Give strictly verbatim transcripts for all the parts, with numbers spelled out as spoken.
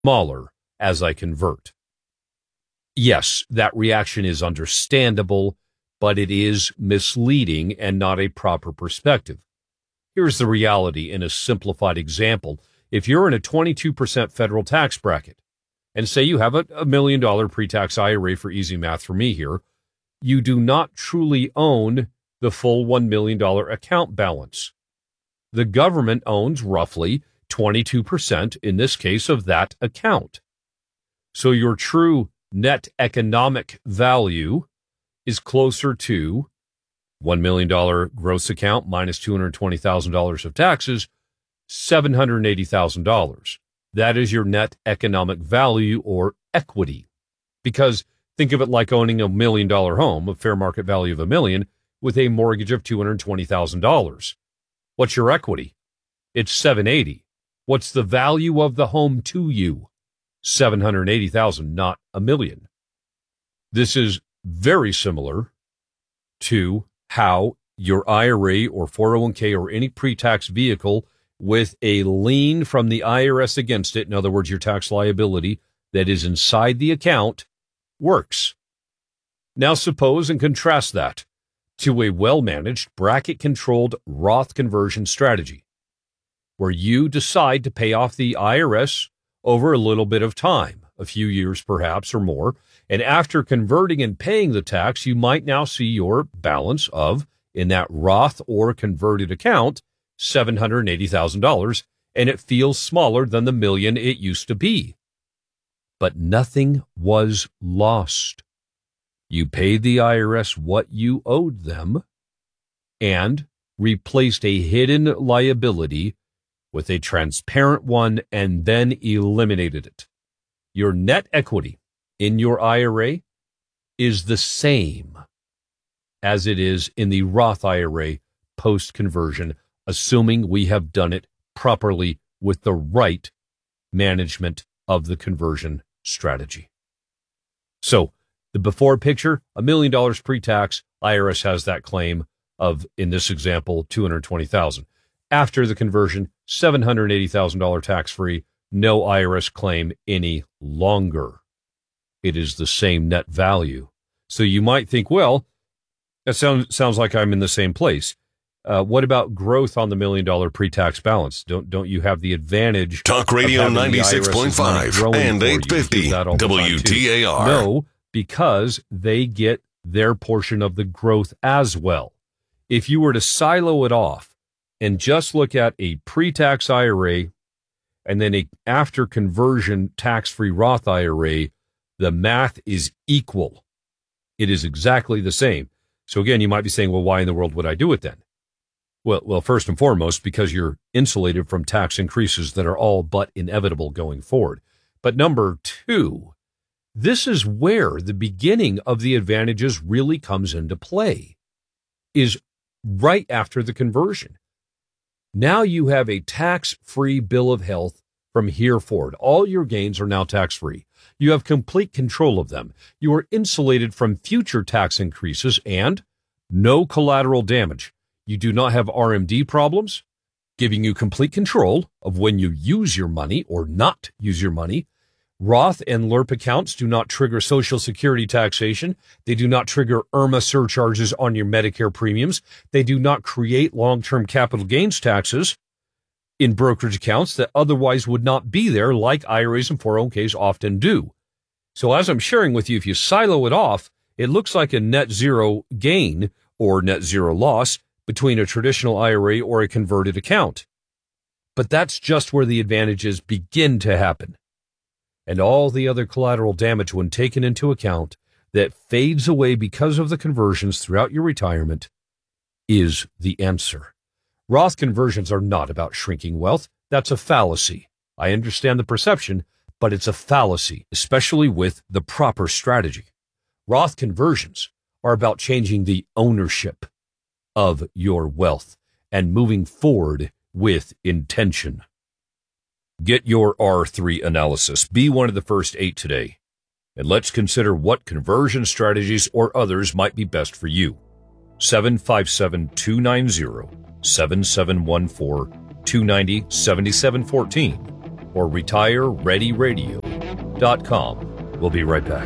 smaller as I convert. Yes, that reaction is understandable, but it is misleading and not a proper perspective. Here's the reality in a simplified example. If you're in a twenty-two percent federal tax bracket, and say you have a, a million dollar pre-tax I R A for easy math for me here, you do not truly own the full one million dollars account balance. The government owns roughly twenty-two percent in this case of that account. So your true net economic value is closer to one million dollars gross account minus two hundred twenty thousand dollars of taxes, seven hundred eighty thousand dollars. That is your net economic value or equity. Because think of it like owning a million dollar home, a fair market value of a million, with a mortgage of two hundred twenty thousand dollars. What's your equity? It's seven hundred eighty thousand dollars. What's the value of the home to you? seven hundred eighty thousand dollars, not a million. This is very similar to how your I R A or four oh one k or any pre-tax vehicle with a lien from the I R S against it, in other words, your tax liability that is inside the account, works. Now suppose and contrast that to a well-managed, bracket-controlled Roth conversion strategy, where you decide to pay off the I R S over a little bit of time, a few years perhaps or more, and after converting and paying the tax, you might now see your balance of, in that Roth or converted account, seven hundred eighty thousand dollars, and it feels smaller than the million it used to be. But nothing was lost. You paid the I R S what you owed them and replaced a hidden liability with a transparent one and then eliminated it. Your net equity in your I R A is the same as it is in the Roth I R A post-conversion, assuming we have done it properly with the right management of the conversion strategy. So the before picture, a million dollars pre-tax, I R S has that claim of, in this example, two hundred twenty thousand dollars. After the conversion, seven hundred eighty thousand dollars tax-free, no I R S claim any longer. It is the same net value. So you might think, well, that sounds sounds like I'm in the same place. Uh, what about growth on the million dollar pre-tax balance? Don't don't you have the advantage? Talk Radio ninety-six point five and eight fifty W T A R. No, because they get their portion of the growth as well. If you were to silo it off and just look at a pre-tax I R A and then a after conversion tax-free Roth I R A, the math is equal. It is exactly the same. So again, you might be saying, well, why in the world would I do it then? Well, well, first and foremost, because you're insulated from tax increases that are all but inevitable going forward. But number two, this is where the beginning of the advantages really comes into play, is right after the conversion. Now you have a tax-free bill of health from here forward. All your gains are now tax-free. You have complete control of them. You are insulated from future tax increases and no collateral damage. You do not have R M D problems, giving you complete control of when you use your money or not use your money. Roth and L R P accounts do not trigger Social Security taxation. They do not trigger I R M A surcharges on your Medicare premiums. They do not create long-term capital gains taxes in brokerage accounts that otherwise would not be there, like I R As and four oh one k's often do. So as I'm sharing with you, if you silo it off, it looks like a net zero gain or net zero loss between a traditional I R A or a converted account. But that's just where the advantages begin to happen. And all the other collateral damage, when taken into account, that fades away because of the conversions throughout your retirement, is the answer. Roth conversions are not about shrinking wealth. That's a fallacy. I understand the perception, but it's a fallacy, especially with the proper strategy. Roth conversions are about changing the ownership of your wealth and moving forward with intention. Get your R three analysis. Be one of the first eight today. And let's consider what conversion strategies or others might be best for you. seven five seven, two nine zero, seven seven one four, two nine zero, seven seven one four. or retire ready radio dot com. We'll be right back.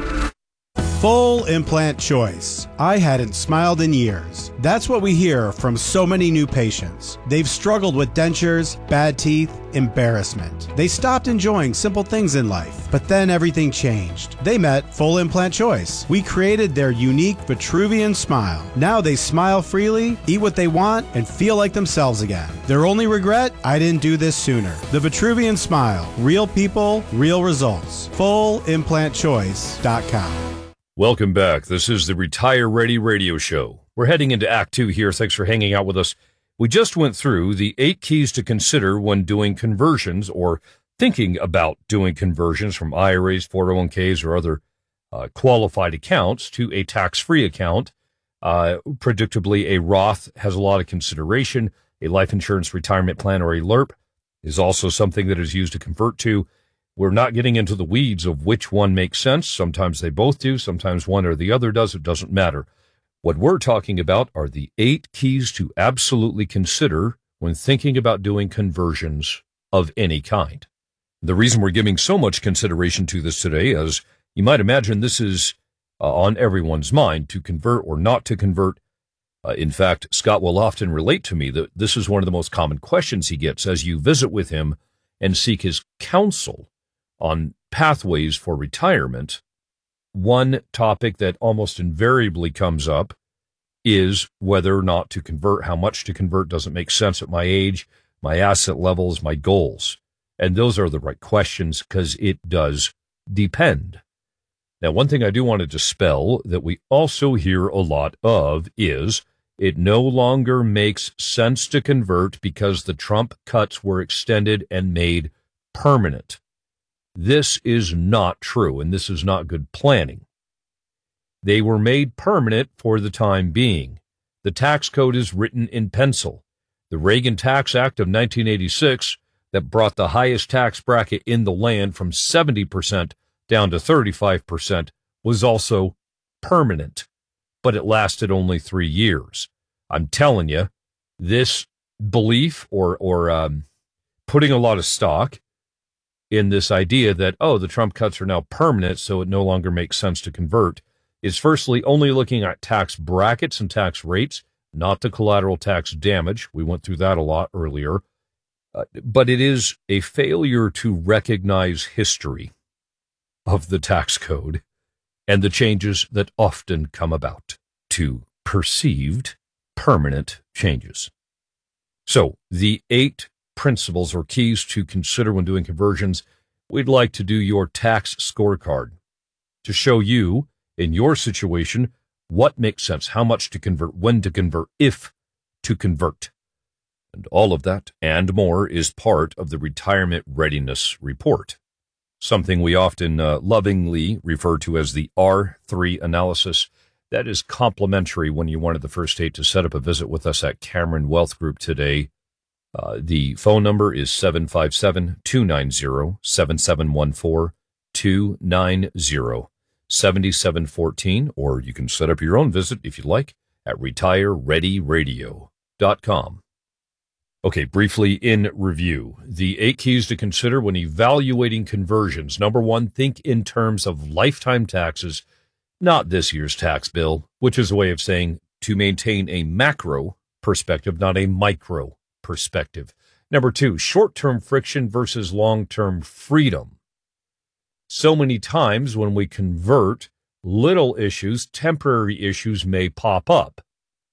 Full implant choice. I hadn't smiled in years. That's what we hear from so many new patients. They've struggled with dentures, bad teeth, embarrassment. They stopped enjoying simple things in life, but then everything changed. They met Full Implant Choice. We created their unique Vitruvian smile. Now they smile freely, eat what they want, and feel like themselves again. Their only regret? I didn't do this sooner. The Vitruvian Smile. Real people, real results. full implant choice dot com. Welcome back. This is the Retire Ready Radio Show. We're heading into Act Two here. Thanks for hanging out with us. We just went through the eight keys to consider when doing conversions or thinking about doing conversions from I R As, four oh one k's, or other uh, qualified accounts to a tax-free account. Uh, predictably, a Roth has a lot of consideration. A life insurance retirement plan, or a L I R P, is also something that is used to convert to. We're not getting into the weeds of which one makes sense. Sometimes they both do. Sometimes one or the other does. It doesn't matter. What we're talking about are the eight keys to absolutely consider when thinking about doing conversions of any kind. The reason we're giving so much consideration to this today, as you might imagine, this is uh, on everyone's mind, to convert or not to convert. Uh, in fact, Scott will often relate to me that this is one of the most common questions he gets as you visit with him and seek his counsel on pathways for retirement. One topic that almost invariably comes up is whether or not to convert, how much to convert, doesn't make sense at my age, my asset levels, my goals. And those are the right questions because it does depend. Now, one thing I do want to dispel that we also hear a lot of is it no longer makes sense to convert because the Trump cuts were extended and made permanent. This is not true, and this is not good planning. They were made permanent for the time being. The tax code is written in pencil. The Reagan Tax Act of nineteen eighty-six that brought the highest tax bracket in the land from seventy percent down to thirty-five percent was also permanent, but it lasted only three years. I'm telling you, this belief or, or um, putting a lot of stock in this idea that, oh, the Trump cuts are now permanent, so it no longer makes sense to convert, is firstly only looking at tax brackets and tax rates, not the collateral tax damage. We went through that a lot earlier. Uh, but it is a failure to recognize history of the tax code and the changes that often come about to perceived permanent changes. So the eight principles or keys to consider when doing conversions, we'd like to do your tax scorecard to show you in your situation what makes sense, how much to convert, when to convert, if to convert. And all of that and more is part of the Retirement Readiness Report, something we often uh, lovingly refer to as the R three analysis. That is complimentary when you wanted the first date to set up a visit with us at Cameron Wealth Group today. Uh, the phone number is seven five seven, two nine zero, seven seven one four, two nine zero, seven seven one four, or you can set up your own visit if you like at retire ready radio dot com. Okay, briefly in review, the eight keys to consider when evaluating conversions. Number one, think in terms of lifetime taxes, not this year's tax bill, which is a way of saying to maintain a macro perspective, not a micro perspective. Number two, short-term friction versus long-term freedom. So many times when we convert, little issues, temporary issues may pop up,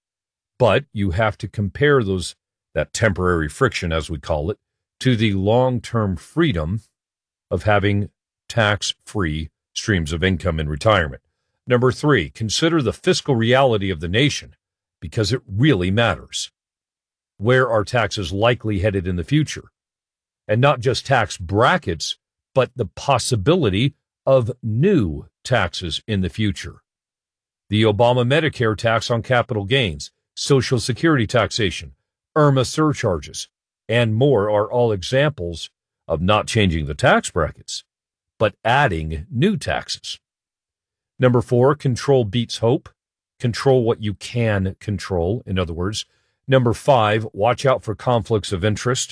but you have to compare those, that temporary friction, as we call it, to the long-term freedom of having tax-free streams of income in retirement. Number three, consider the fiscal reality of the nation because it really matters. Where are taxes likely headed in the future? And not just tax brackets, but the possibility of new taxes in the future. The Obama Medicare tax on capital gains, Social Security taxation, IRMA surcharges, and more are all examples of not changing the tax brackets, but adding new taxes. Number four, control beats hope. Control what you can control, in other words. Number five, watch out for conflicts of interest.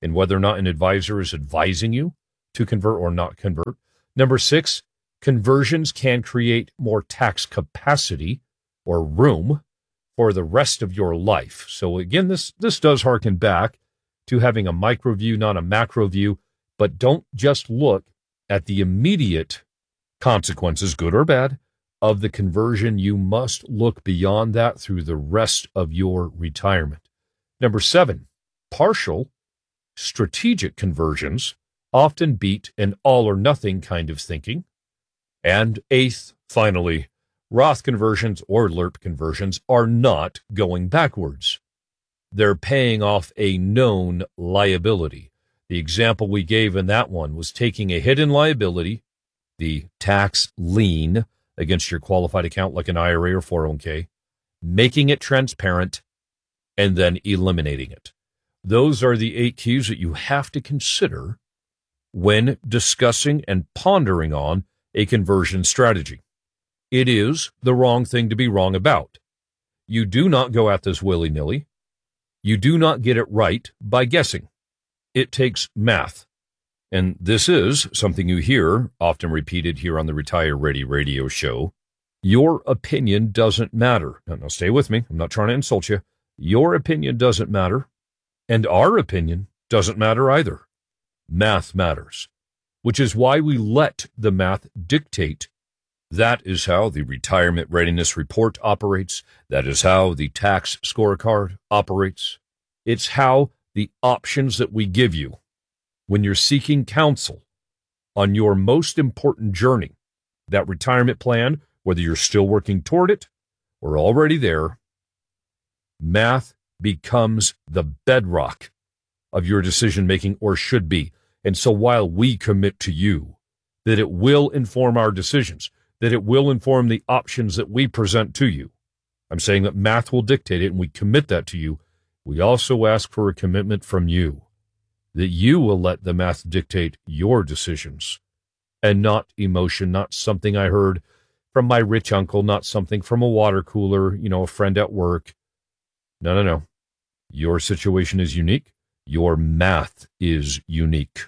in whether or not an advisor is advising you to convert or not convert. Number six, conversions can create more tax capacity or room for the rest of your life. So again, this, this does harken back to having a micro view, not a macro view, but don't just look at the immediate consequences, good or bad, of the conversion. You must look beyond that through the rest of your retirement. Number seven, partial strategic conversions often beat an all or nothing kind of thinking. And eighth, finally, Roth conversions or L R P conversions are not going backwards. They're paying off a known liability. The example we gave in that one was taking a hidden liability, the tax lien against your qualified account like an I R A or four oh one k, making it transparent, and then eliminating it. Those are the eight keys that you have to consider when discussing and pondering on a conversion strategy. It is the wrong thing to be wrong about. You do not go at this willy-nilly. You do not get it right by guessing. It takes math. And this is something you hear often repeated here on the Retire Ready radio show. Your opinion doesn't matter. Now, now stay with me. I'm not trying to insult you. Your opinion doesn't matter. And our opinion doesn't matter either. Math matters, which is why we let the math dictate. That is how the Retirement Readiness Report operates. That is how the tax scorecard operates. It's how the options that we give you when you're seeking counsel on your most important journey, that retirement plan, whether you're still working toward it or already there, math becomes the bedrock of your decision-making, or should be. And so while we commit to you that it will inform our decisions, that it will inform the options that we present to you, I'm saying that math will dictate it, and we commit that to you. We also ask for a commitment from you that you will let the math dictate your decisions and not emotion, not something I heard from my rich uncle, not something from a water cooler, you know, a friend at work. No, no, no. Your situation is unique. Your math is unique.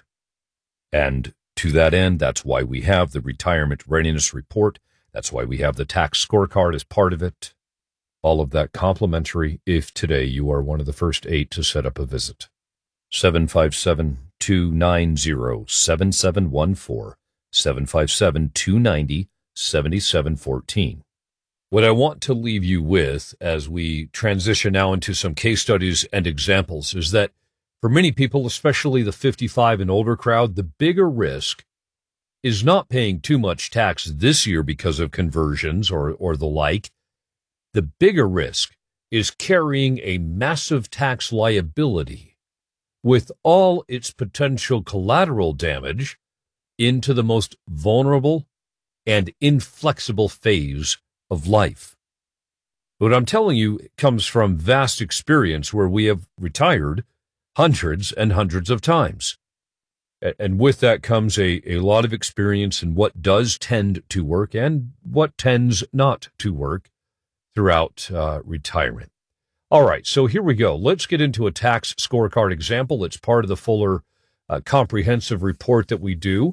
And to that end, that's why we have the Retirement Readiness Report. That's why we have the tax scorecard as part of it. All of that complimentary if today you are one of the first eight to set up a visit. seven five seven, two nine zero, seven seven one four, seven five seven, two nine zero, seven seven one four. What I want to leave you with as we transition now into some case studies and examples is that for many people, especially the fifty-five and older crowd, the bigger risk is not paying too much tax this year because of conversions or, or the like. The bigger risk is carrying a massive tax liability with all its potential collateral damage into the most vulnerable and inflexible phase of life. What I'm telling you comes from vast experience where we have retired hundreds and hundreds of times. And with that comes a, a lot of experience in what does tend to work and what tends not to work throughout uh, retirement. All right, so here we go. Let's get into a tax scorecard example. It's part of the fuller uh, comprehensive report that we do.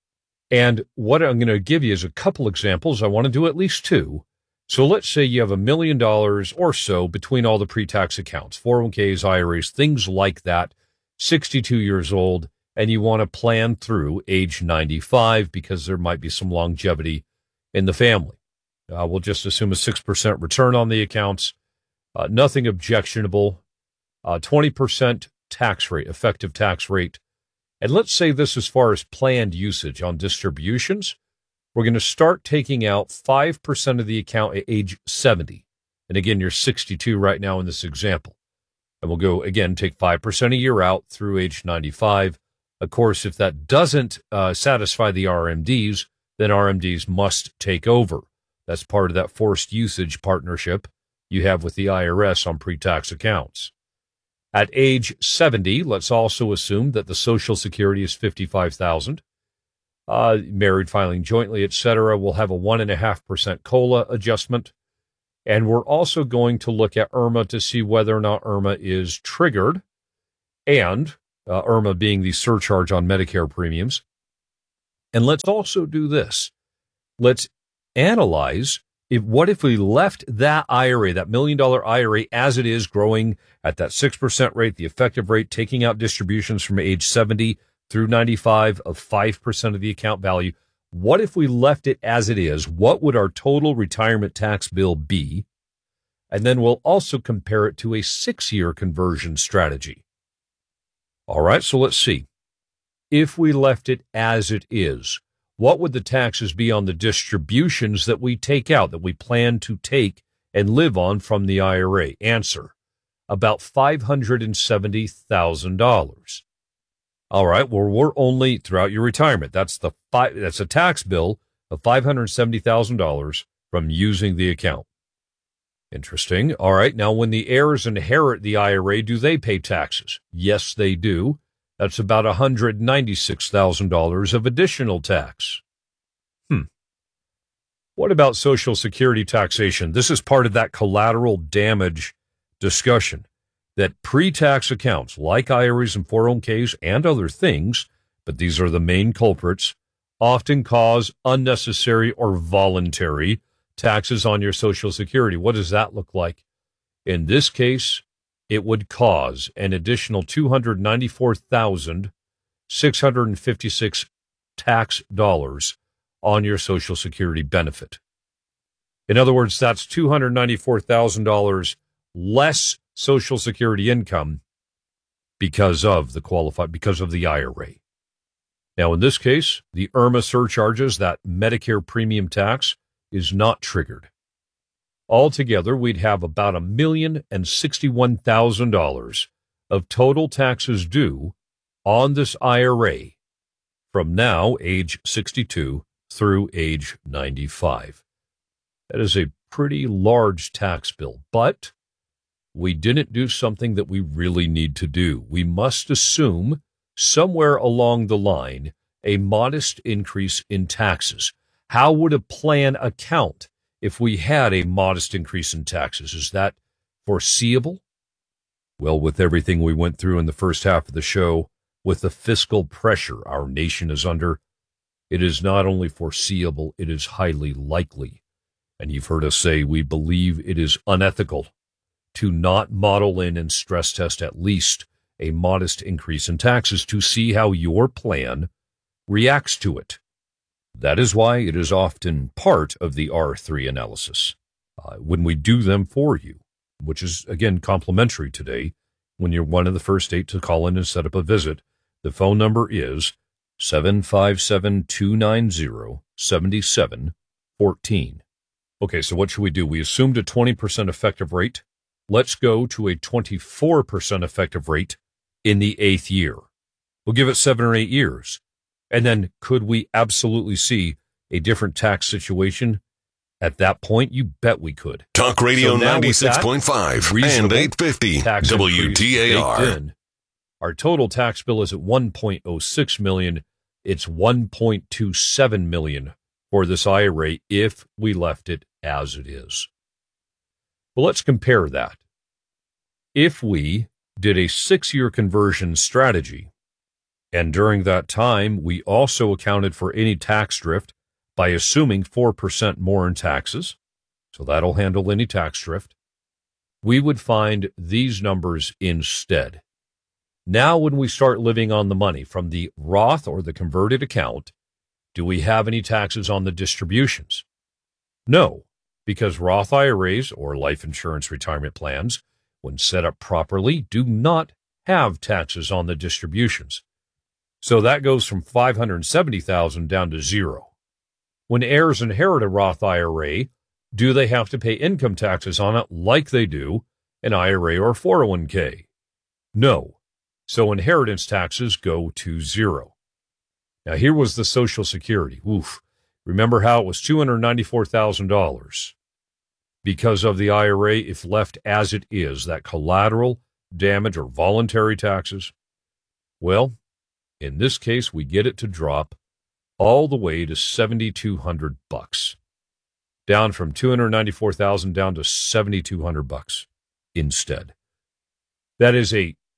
And what I'm going to give you is a couple examples. I want to do at least two. So let's say you have a million dollars or so between all the pre-tax accounts, four oh one k's, I R As, things like that, sixty-two years old, and you want to plan through age ninety-five because there might be some longevity in the family. Uh, we'll just assume a six percent return on the accounts, uh, nothing objectionable, uh, twenty percent tax rate, effective tax rate. And let's say this as far as planned usage on distributions. We're going to start taking out five percent of the account at age seventy. And again, you're sixty-two right now in this example. And we'll go, again, take five percent a year out through age ninety-five. Of course, if that doesn't uh, satisfy the R M Ds, then R M Ds must take over. That's part of that forced usage partnership you have with the I R S on pre-tax accounts. At age seventy, let's also assume that the Social Security is fifty-five thousand dollars. Uh, married, filing jointly, et cetera, will have a one point five percent COLA adjustment. And we're also going to look at I R M A to see whether or not I R M A is triggered. And uh, IRMAA being the surcharge on Medicare premiums. And let's also do this. Let's analyze if what if we left that I R A, that million dollar I R A as it is, growing at that six percent rate, the effective rate, taking out distributions from age seventy through ninety-five of five percent of the account value. What if we left it as it is? What would our total retirement tax bill be? And then we'll also compare it to a six-year conversion strategy. All right, so let's see. If we left it as it is, what would the taxes be on the distributions that we take out, that we plan to take and live on from the I R A? Answer, about five hundred seventy thousand dollars. All right, well, we're only throughout your retirement. That's the five, that's a tax bill of five hundred seventy thousand dollars from using the account. Interesting. All right, now when the heirs inherit the I R A, do they pay taxes? Yes, they do. That's about one hundred ninety-six thousand dollars of additional tax. Hmm. What about Social Security taxation? This is part of that collateral damage discussion, that pre-tax accounts like I R As and four oh one k's and other things, but these are the main culprits, often cause unnecessary or voluntary taxes on your Social Security. What does that look like? In this case, it would cause an additional two hundred ninety-four thousand six hundred fifty-six tax dollars on your Social Security benefit. In other words, that's two hundred ninety-four thousand dollars less Social Security income because of the qualified, because of the I R A. Now, in this case, the IRMAA surcharges, that Medicare premium tax, is not triggered. Altogether, we'd have about a million and sixty-one thousand dollars of total taxes due on this I R A from now, age sixty-two, through age ninety-five. That is a pretty large tax bill, but we didn't do something that we really need to do. We must assume somewhere along the line a modest increase in taxes. How would a plan account if we had a modest increase in taxes? Is that foreseeable? Well, with everything we went through in the first half of the show, with the fiscal pressure our nation is under, it is not only foreseeable, it is highly likely. And you've heard us say we believe it is unethical to not model in and stress test at least a modest increase in taxes to see how your plan reacts to it. That is why it is often part of the R three analysis. Uh, when we do them for you, which is, again, complimentary today, when you're one of the first eight to call in and set up a visit, the phone number is seven five seven, two nine zero, seven seven one four. Okay, so what should we do? We assumed a twenty percent effective rate. Let's go to a twenty-four percent effective rate in the eighth year. We'll give it seven or eight years. And then could we absolutely see a different tax situation at that point? You bet we could. Talk Radio so ninety-six point five and eight fifty W T A R. In, our total tax bill is at one point oh six million dollars. It's one point two seven million dollars for this I R A if we left it as it is. Well, let's compare that. If we did a six-year conversion strategy, and during that time, we also accounted for any tax drift by assuming four percent more in taxes, so that'll handle any tax drift, we would find these numbers instead. Now, when we start living on the money from the Roth or the converted account, do we have any taxes on the distributions? No, because Roth I R As or life insurance retirement plans, when set up properly, do not have taxes on the distributions. So that goes from five hundred seventy thousand dollars down to zero. When heirs inherit a Roth I R A, do they have to pay income taxes on it like they do an I R A or four oh one k? No. So inheritance taxes go to zero. Now here was the Social Security. Oof. Remember how it was two hundred ninety-four thousand dollars because of the I R A if left as it is, that collateral damage or voluntary taxes? Well, in this case, we get it to drop all the way to seventy-two hundred bucks, down from two hundred ninety-four thousand down to seventy-two hundred bucks instead. That is a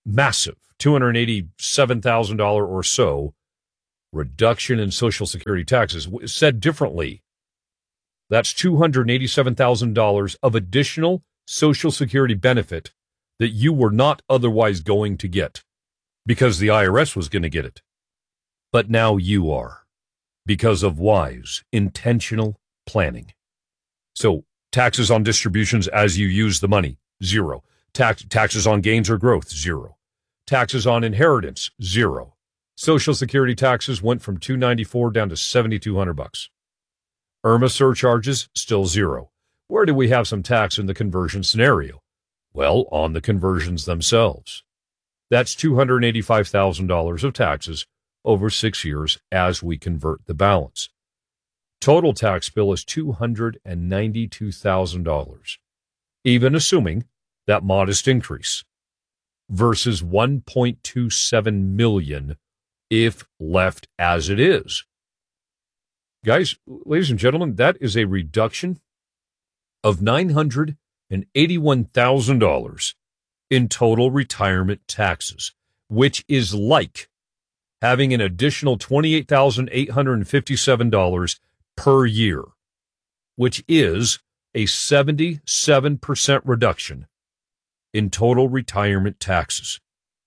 massive two hundred eighty-seven thousand dollars or so reduction in Social Security taxes. Said differently, that's two hundred eighty-seven thousand dollars of additional Social Security benefit that you were not otherwise going to get because the I R S was going to get it. But now you are because of wise, intentional planning. So taxes on distributions as you use the money, zero. Tax, taxes on gains or growth, zero. Taxes on inheritance, zero. Social Security taxes went from two hundred ninety-four dollars down to seven thousand two hundred bucks. IRMAA surcharges, still zero. Where do we have some tax in the conversion scenario? Well, on the conversions themselves. That's two hundred eighty-five thousand dollars of taxes over six years as we convert the balance. Total tax bill is two hundred ninety-two thousand dollars, even assuming that modest increase, versus one point two seven million dollars if left as it is. Guys, ladies and gentlemen, that is a reduction of nine hundred eighty-one thousand dollars in total retirement taxes, which is like having an additional twenty-eight thousand eight hundred fifty-seven dollars per year, which is a seventy-seven percent reduction in total retirement taxes.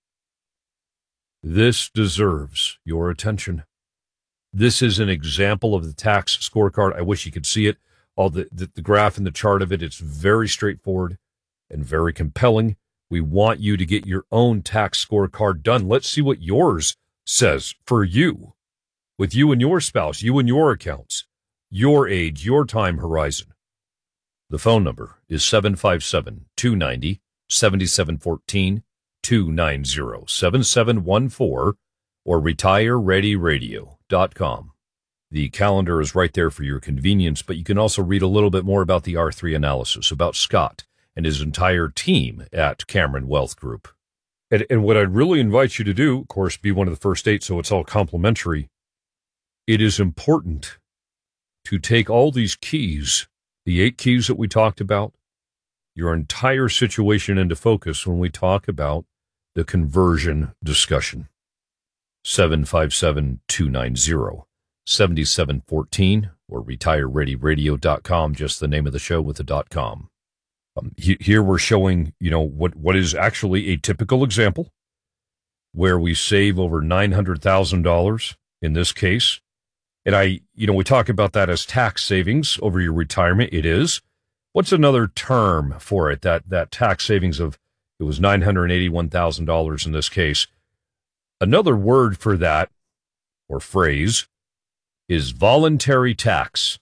This deserves your attention. This is an example of the tax scorecard. I wish you could see it. All the, the, the graph and the chart of it, it's very straightforward and very compelling. We want you to get your own tax scorecard done. Let's see what yours says for you, with you and your spouse, you and your accounts, your age, your time horizon. The phone number is seven five seven, two nine zero, seven seven one four, two nine zero, seven seven one four, or retire ready radio dot com. The calendar is right there for your convenience, but you can also read a little bit more about the R three analysis, about Scott and his entire team at Cameron Wealth Group. And, and what I'd really invite you to do, of course, be one of the first eight, so it's all complimentary. It is important to take all these keys, the eight keys that we talked about, your entire situation into focus when we talk about the conversion discussion. seven five seven, two nine zero, seven seven one four or retire ready radio dot com, just the name of the show with the dot com. Um, he, here we're showing, you know, what, what is actually a typical example where we save over nine hundred thousand dollars in this case. And I, you know, we talk about that as tax savings over your retirement. It is. What's another term for it? That, that tax savings of, it was nine hundred eighty-one thousand dollars in this case. Another word for that, or phrase, is voluntary tax.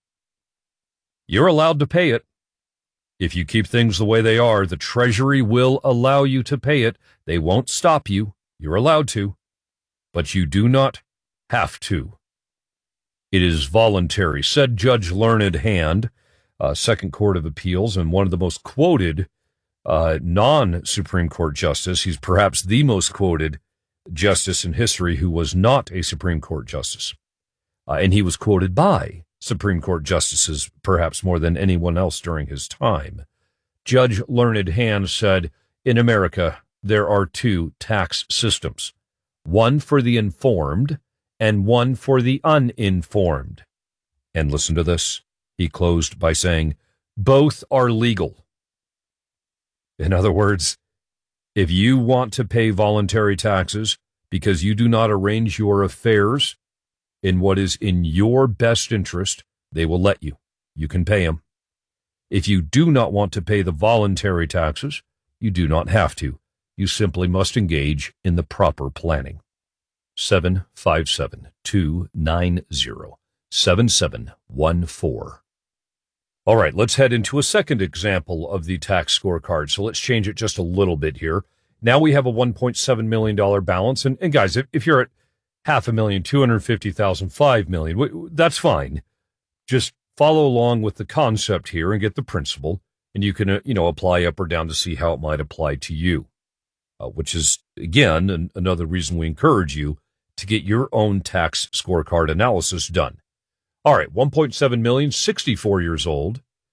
You're allowed to pay it. If you keep things the way they are, the Treasury will allow you to pay it. They won't stop you. You're allowed to. But you do not have to. It is voluntary, said Judge Learned Hand, uh, Second Court of Appeals, and one of the most quoted uh, non-Supreme Court justice. He's perhaps the most quoted justice in history who was not a Supreme Court justice. Uh, and he was quoted by Supreme Court justices perhaps more than anyone else during his time. Judge Learned Hand said, in America, there are two tax systems, one for the informed and one for the uninformed. And listen to this. He closed by saying, both are legal. In other words, if you want to pay voluntary taxes because you do not arrange your affairs in what is in your best interest, they will let you. You can pay them. If you do not want to pay the voluntary taxes, you do not have to. You simply must engage in the proper planning. seven five seven, two nine zero, seven seven one four. All right, let's head into a second example of the tax scorecard. So let's change it just a little bit here. Now we have a one point seven million dollars balance. And, and guys, if, if you're at half a million, two hundred fifty thousand, five million, that's fine. Just follow along with the concept here and get the principle, and you can, uh, you know, apply up or down to see how it might apply to you, uh, which is, again, an, another reason we encourage you to get your own tax scorecard analysis done. All right, one point seven million, sixty-four years old.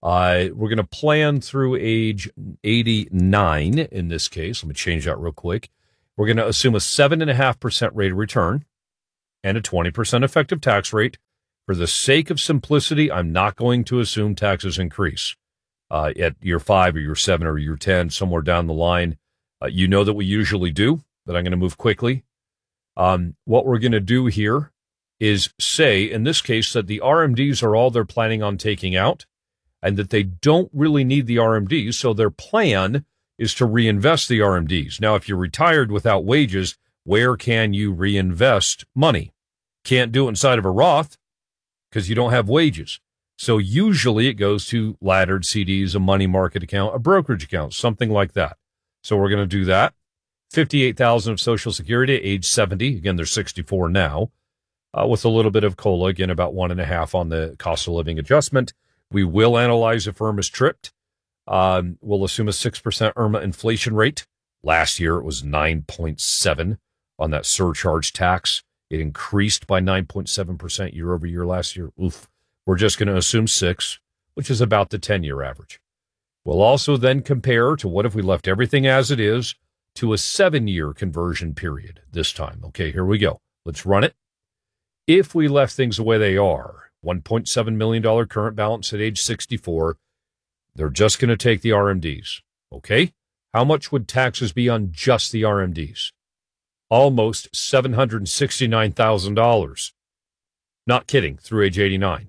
Uh, we're going to plan through age eighty-nine in this case. Let me change that real quick. We're going to assume a seven point five percent rate of return and a twenty percent effective tax rate. For the sake of simplicity, I'm not going to assume taxes increase uh, at year five or year seven or year ten, somewhere down the line. Uh, you know that we usually do, but I'm going to move quickly. Um, what we're going to do here is say, in this case, that the R M Ds are all they're planning on taking out and that they don't really need the R M Ds, so their plan is to reinvest the R M Ds. Now, if you're retired without wages, where can you reinvest money? Can't do it inside of a Roth because you don't have wages. So usually it goes to laddered C Ds, a money market account, a brokerage account, something like that. So we're going to do that. fifty-eight thousand dollars of Social Security at age seventy. Again, they're sixty-four now, uh, with a little bit of COLA, again, about one and a half on the cost of living adjustment. We will analyze if IRMA is tripped. Um, we'll assume a six percent IRMA inflation rate. Last year, it was nine point seven on that surcharge tax. It increased by nine point seven percent year over year last year. Oof. We're just going to assume six, which is about the ten-year average. We'll also then compare to what if we left everything as it is to a seven-year conversion period this time. Okay, here we go. Let's run it. If we left things the way they are, one point seven million dollars current balance at age sixty-four, they're just going to take the R M Ds. Okay? How much would taxes be on just the R M Ds? Almost seven hundred sixty-nine thousand dollars. Not kidding, through age eighty-nine.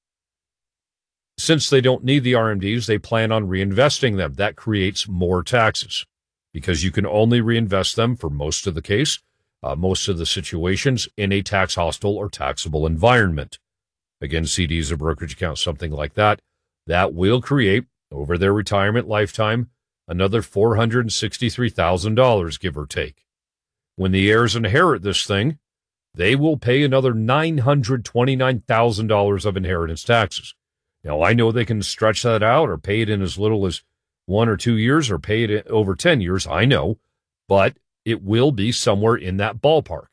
Since they don't need the R M Ds, they plan on reinvesting them. That creates more taxes because you can only reinvest them for most of the case, uh, most of the situations in a tax hostile or taxable environment. Again, C Ds or brokerage accounts, something like that. That will create, over their retirement lifetime, another four hundred sixty-three thousand dollars, give or take. When the heirs inherit this thing, they will pay another nine hundred twenty-nine thousand dollars of inheritance taxes. Now, I know they can stretch that out or pay it in as little as one or two years or pay it over ten years. I know, but it will be somewhere in that ballpark.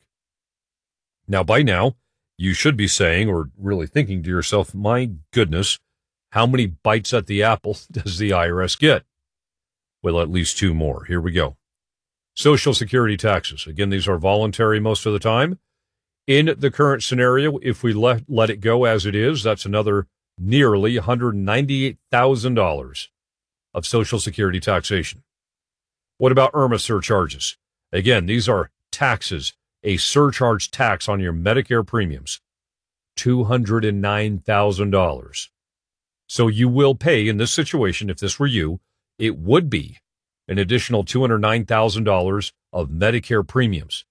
Now, by now, you should be saying or really thinking to yourself, my goodness, how many bites at the apple does the I R S get? Well, at least two more. Here we go. Social Security taxes. Again, these are voluntary most of the time. In the current scenario, if we let, let it go as it is, that's another nearly one hundred ninety-eight thousand dollars of Social Security taxation. What about IRMA surcharges? Again, these are taxes, a surcharge tax on your Medicare premiums, two hundred nine thousand dollars. So you will pay, in this situation, if this were you, it would be an additional two hundred nine thousand dollars of Medicare premiums.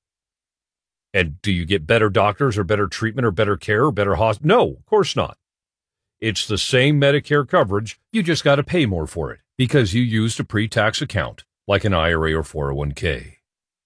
And do you get better doctors or better treatment or better care or better hospital? No, of course not. It's the same Medicare coverage. You just got to pay more for it because you used a pre-tax account like an I R A or four oh one k.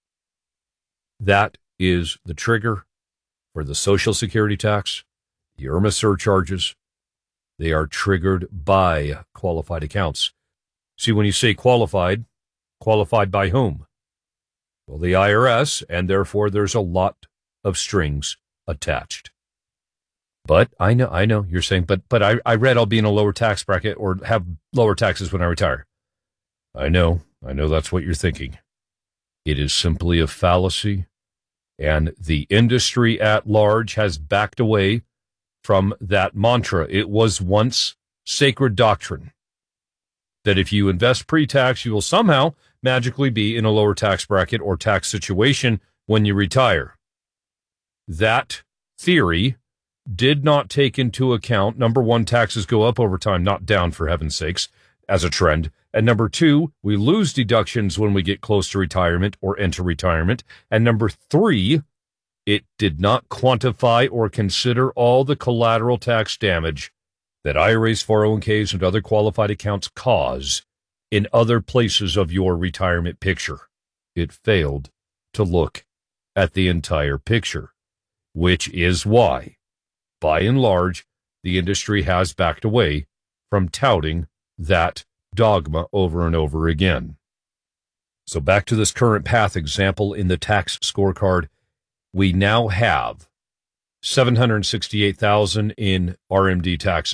That is the trigger for the Social Security tax, the IRMA surcharges. They are triggered by qualified accounts. See, when you say qualified, qualified by whom? Well, the I R S, and therefore there's a lot of strings attached. But I know, I know you're saying, but but I, I read I'll be in a lower tax bracket or have lower taxes when I retire. I know, I know that's what you're thinking. It is simply a fallacy, and the industry at large has backed away from that mantra. It was once sacred doctrine that if you invest pre-tax, you will somehow magically be in a lower tax bracket or tax situation when you retire. That theory did not take into account, number one, taxes go up over time, not down, for heaven's sakes, as a trend. And number two, we lose deductions when we get close to retirement or enter retirement. And number three, it did not quantify or consider all the collateral tax damage that I R As, four oh one k's, and other qualified accounts cause in other places of your retirement picture. It failed to look at the entire picture, which is why, by and large, the industry has backed away from touting that dogma over and over again. So back to this current path example in the tax scorecard, we now have seven hundred sixty-eight thousand dollars in R M D taxes,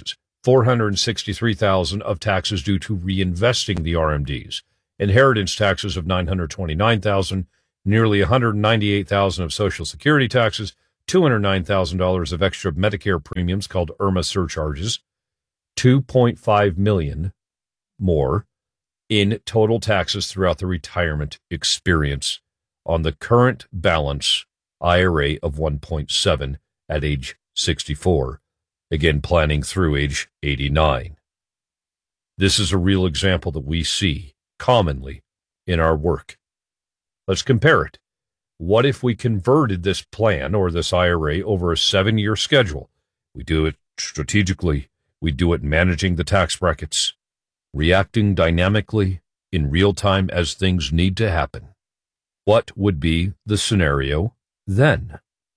four hundred sixty-three thousand dollars of taxes due to reinvesting the R M Ds, inheritance taxes of nine hundred twenty-nine thousand dollars, nearly one hundred ninety-eight thousand dollars of Social Security taxes, two hundred nine thousand dollars of extra Medicare premiums called IRMAA surcharges, two point five million dollars more in total taxes throughout the retirement experience on the current balance I R A of one point seven at age sixty-four, again planning through age eighty-nine. This is a real example that we see commonly in our work. Let's compare it. What if we converted this plan or this I R A over a seven-year schedule? We do it strategically. We do it managing the tax brackets, reacting dynamically in real time as things need to happen. What would be the scenario then?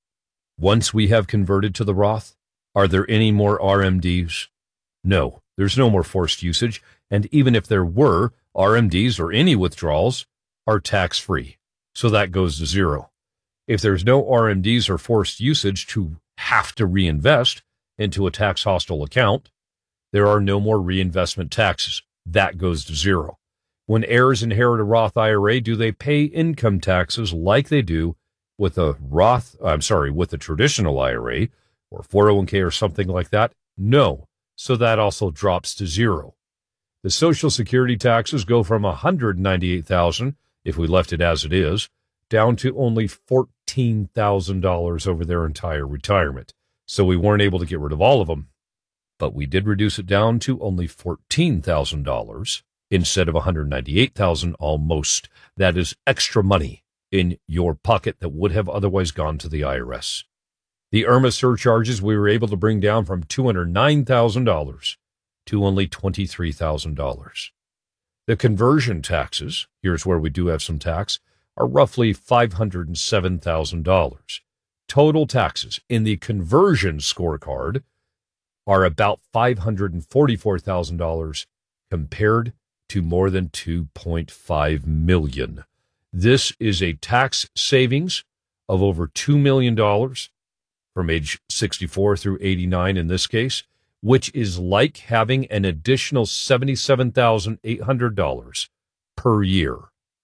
Once we have converted to the Roth, are there any more R M Ds? No, there's no more forced usage, and even if there were, R M Ds or any withdrawals are tax-free, so that goes to zero. If there's no R M Ds or forced usage to have to reinvest into a tax-hostile account, there are no more reinvestment taxes. That goes to zero. When heirs inherit a Roth I R A, do they pay income taxes like they do with a Roth, I'm sorry, with a traditional I R A or four oh one k or something like that? No. So that also drops to zero. The Social Security taxes go from one hundred ninety-eight thousand dollars, if we left it as it is, down to only fourteen thousand dollars over their entire retirement. So we weren't able to get rid of all of them, but we did reduce it down to only fourteen thousand dollars instead of one hundred ninety-eight thousand dollars almost. That is extra money in your pocket that would have otherwise gone to the I R S. The IRMAA surcharges we were able to bring down from two hundred nine thousand dollars to only twenty-three thousand dollars. The conversion taxes, here's where we do have some tax, are roughly five hundred seven thousand dollars. Total taxes in the conversion scorecard are about five hundred forty-four thousand dollars compared to more than two point five million dollars. This is a tax savings of over two million dollars from age sixty-four through eighty-nine in this case, which is like having an additional seventy-seven thousand eight hundred dollars per year,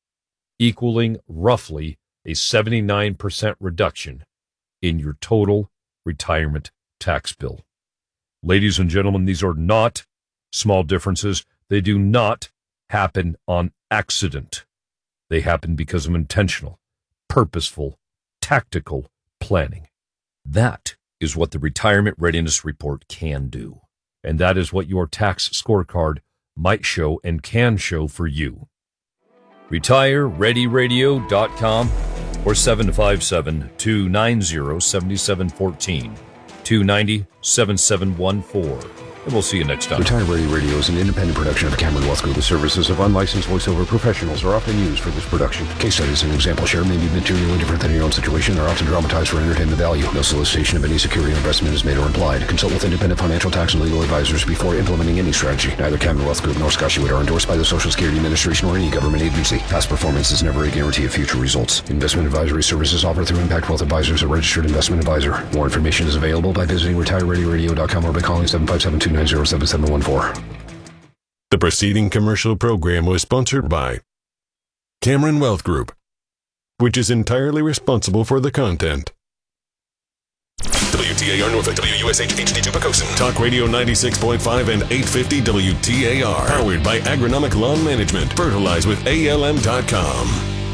equaling roughly a seventy-nine percent reduction in your total retirement tax bill. Ladies and gentlemen, these are not small differences. They do not happen on accident. They happen because of intentional, purposeful, tactical planning. That is what the Retirement Readiness Report can do. And that is what your tax scorecard might show and can show for you. retire ready radio dot com or seven five seven, two nine zero, seven seven one four, two nine zero, seven seven one four. And we'll see you next time. Retire Ready Radio is an independent production of the Cameron Wealth Group. The services of unlicensed voiceover professionals are often used for this production. Case studies and example share may be materially different than your own situation and are often dramatized for entertainment value. No solicitation of any security or investment is made or implied. Consult with independent financial, tax, and legal advisors before implementing any strategy. Neither Cameron Wealth Group nor Scott Hewitt are endorsed by the Social Security Administration or any government agency. Past performance is never a guarantee of future results. Investment advisory services offered through Impact Wealth Advisors, a registered investment advisor. More information is available by visiting retire ready radio dot com or by calling seven five seven, two nine zero, seven seven one four. The preceding commercial program was sponsored by Cameron Wealth Group, which is entirely responsible for the content. W T A R Norfolk, W U S H H D two Pocosin. Talk Radio ninety-six point five and eight fifty W T A R. Powered by Agronomic Lawn Management. Fertilize with A L M dot com.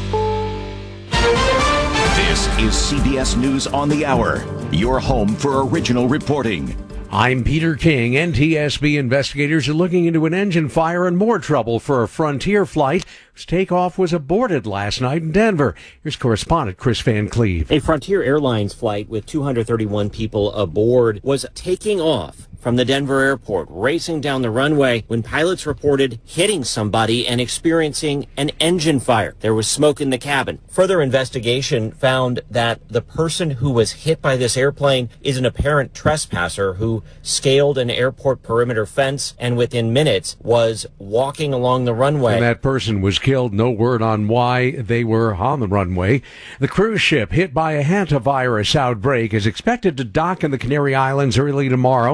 This is C B S News on the Hour, your home for original reporting. I'm Peter King. N T S B investigators are looking into an engine fire and more trouble for a Frontier flight whose takeoff was aborted last night in Denver. Here's correspondent Chris Van Cleve. A Frontier Airlines flight with two hundred thirty-one people aboard was taking off from the Denver airport, racing down the runway when pilots reported hitting somebody and experiencing an engine fire. There was smoke in the cabin. Further investigation found that the person who was hit by this airplane is an apparent trespasser who scaled an airport perimeter fence and within minutes was walking along the runway. And that person was killed. No word on why they were on the runway. The cruise ship hit by a hantavirus outbreak is expected to dock in the Canary Islands early tomorrow.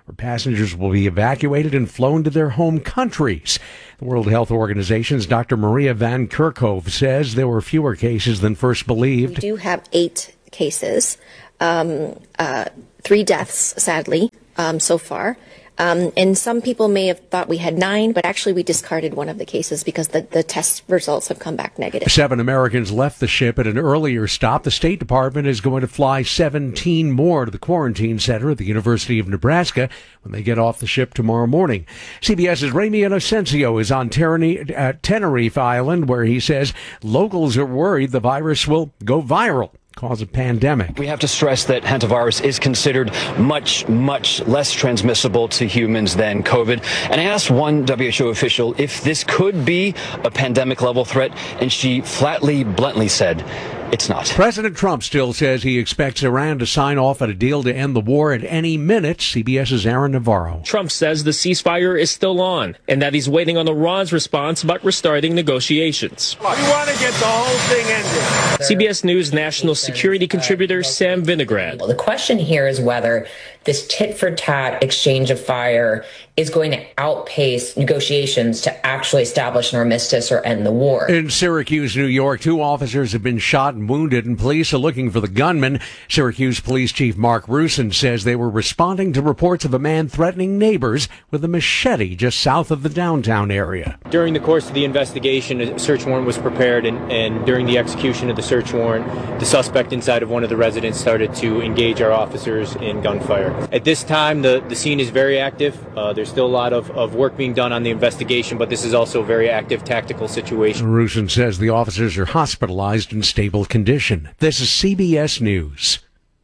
where passengers will be evacuated and flown to their home countries. The World Health Organization's Doctor Maria Van Kerkhove says there were fewer cases than first believed. We do have eight cases, um, uh, three deaths, sadly, um, so far. Um, and some people may have thought we had nine, but actually we discarded one of the cases because the, the test results have come back negative. Seven Americans left the ship at an earlier stop. The State Department is going to fly seventeen more to the quarantine center at the University of Nebraska when they get off the ship tomorrow morning. CBS's Ramy Inocencio is on Tenerife, uh, Tenerife Island, where he says locals are worried the virus will go viral, cause a pandemic. We have to stress that hantavirus is considered much, much less transmissible to humans than COVID. And I asked one W H O official if this could be a pandemic level threat, and she flatly, bluntly said, it's not. President Trump still says he expects Iran to sign off on a deal to end the war at any minute. CBS's Aaron Navarro. Trump says the ceasefire is still on and that he's waiting on Iran's response about restarting negotiations. We want to get the whole thing ended. C B S News national security contributor Sam Vinograd. Well, the question here is whether this tit-for-tat exchange of fire is going to outpace negotiations to actually establish an armistice or end the war. In Syracuse, New York, two officers have been shot and wounded, and police are looking for the gunman. Syracuse Police Chief Mark Rusin says they were responding to reports of a man threatening neighbors with a machete just south of the downtown area. During the course of the investigation, a search warrant was prepared, and, and during the execution of the search warrant, the suspect inside of one of the residents started to engage our officers in gunfire. At this time, the, the scene is very active. Uh, there's still a lot of, of work being done on the investigation, but this is also a very active tactical situation. Rusin says the officers are hospitalized in stable condition. This is C B S News.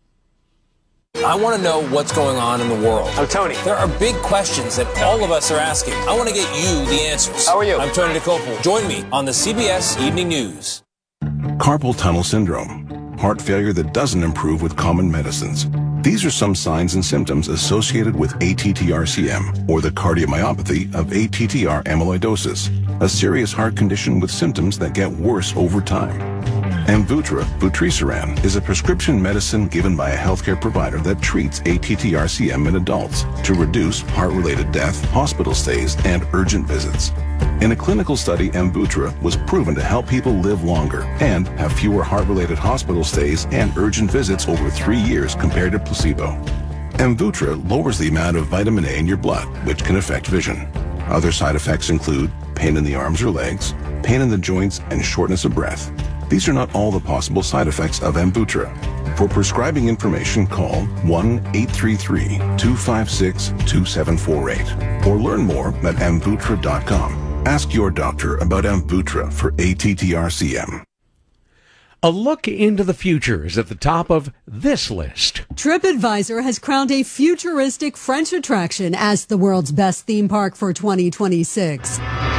I want to know what's going on in the world. I'm Tony. There are big questions that all of us are asking. I want to get you the answers. How are you? I'm Tony DeCopel. Join me on the C B S Evening News. Carpal tunnel syndrome. Heart failure that doesn't improve with common medicines. These are some signs and symptoms associated with A T T R C M, or the cardiomyopathy of A T T R amyloidosis, a serious heart condition with symptoms that get worse over time. Amvuttra, vutrisiran, is a prescription medicine given by a healthcare provider that treats A T T R C M in adults to reduce heart-related death, hospital stays, and urgent visits. In a clinical study, Amvuttra was proven to help people live longer and have fewer heart-related hospital stays and urgent visits over three years compared to placebo. Amvuttra lowers the amount of vitamin A in your blood, which can affect vision. Other side effects include pain in the arms or legs, pain in the joints, and shortness of breath. These are not all the possible side effects of Amvuttra. For prescribing information, call one eight three three, two five six, two seven four eight or learn more at amvuttra dot com. Ask your doctor about Amvuttra for A T T R C M. A look into the future is at the top of this list. TripAdvisor has crowned a futuristic French attraction as the world's best theme park for twenty twenty-six.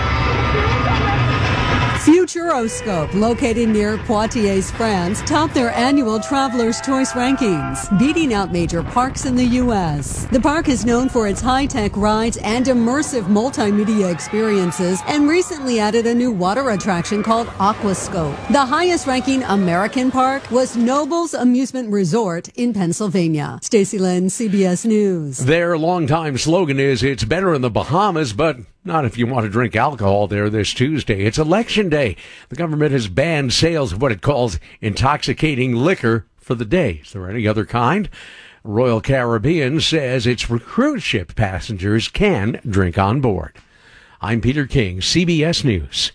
Futuroscope, located near Poitiers, France, topped their annual Traveler's Choice rankings, beating out major parks in the U S. The park is known for its high-tech rides and immersive multimedia experiences, and recently added a new water attraction called Aquascope. The highest-ranking American park was Noble's Amusement Resort in Pennsylvania. Stacey Lynn, C B S News. Their longtime slogan is, "It's better in the Bahamas, but not if you want to drink alcohol there this Tuesday." It's Election Day. The government has banned sales of what it calls intoxicating liquor for the day. Is there any other kind? Royal Caribbean says its cruise ship passengers can drink on board. I'm Peter King, C B S News.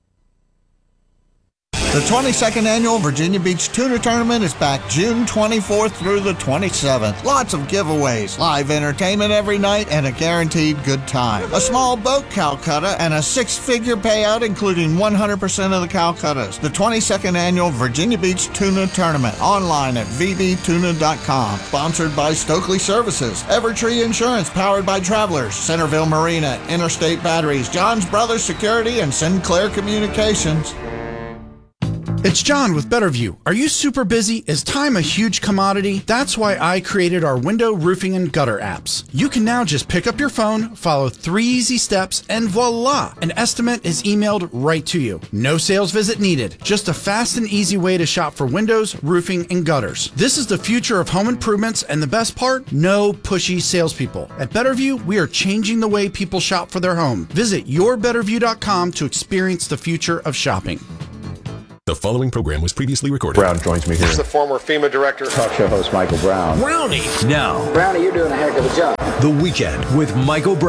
The twenty-second Annual Virginia Beach Tuna Tournament is back June twenty-fourth through the twenty-seventh. Lots of giveaways, live entertainment every night, and a guaranteed good time. A small boat Calcutta and a six-figure payout including one hundred percent of the Calcuttas. The twenty-second Annual Virginia Beach Tuna Tournament, online at v b tuna dot com. Sponsored by Stokely Services, Evertree Insurance powered by Travelers, Centerville Marina, Interstate Batteries, John's Brothers Security, and Sinclair Communications. It's John with Betterview. Are you super busy? Is time a huge commodity? That's why I created our window, roofing, and gutter apps. You can now just pick up your phone, follow three easy steps, and voila! An estimate is emailed right to you. No sales visit needed. Just a fast and easy way to shop for windows, roofing, and gutters. This is the future of home improvements, and the best part? No pushy salespeople. At Betterview, we are changing the way people shop for their home. Visit your better view dot com to experience the future of shopping. The following program was previously recorded. Brown joins me here. Here's the former FEMA director. Talk show host Michael Brown. Brownie. Now. Brownie, you're doing a heck of a job. The Weekend with Michael Brown.